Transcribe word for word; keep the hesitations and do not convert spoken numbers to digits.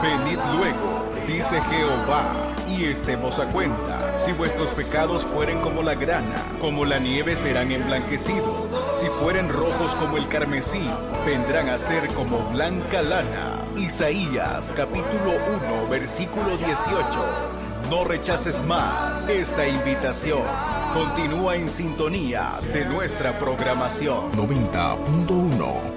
Venid luego, dice Jehová, y estemos a cuenta. Si vuestros pecados fueren como la grana, como la nieve serán emblanquecidos. Si fueren rojos como el carmesí, vendrán a ser como blanca lana. Isaías capítulo uno, versículo dieciocho. No rechaces más esta invitación. Continúa en sintonía de nuestra programación. noventa punto uno